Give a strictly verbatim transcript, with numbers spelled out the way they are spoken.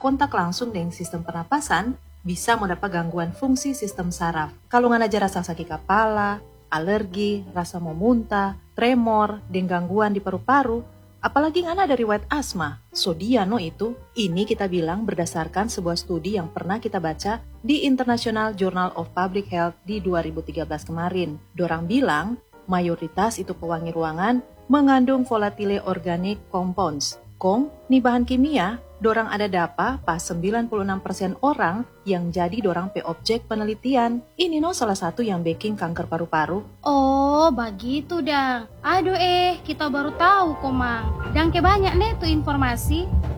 berkontak langsung dengan sistem pernapasan, bisa mendapat gangguan fungsi sistem saraf. Kalau nggak aja rasa sakit kepala, alergi, rasa mau muntah, tremor, dan gangguan di paru-paru, apalagi nggak ada riwayat asma. So dia no itu, ini kita bilang berdasarkan sebuah studi yang pernah kita baca di International Journal of Public Health di dua ribu tiga belas kemarin. Dorang bilang, mayoritas itu pewangi ruangan mengandung volatile organic compounds. Kong, nih bahan kimia, dorang ada dapa pas sembilan puluh enam persen orang yang jadi dorang pe objek penelitian. Ini no salah satu yang bikin kanker paru-paru. Oh, begitu dang. Aduh eh, kita baru tahu kok, Mang. Dan ke banyak nih tuh informasi.